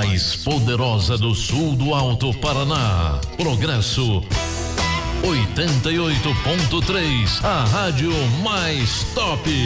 mais poderosa do sul do Alto Paraná. Progresso 88.3, a rádio mais top.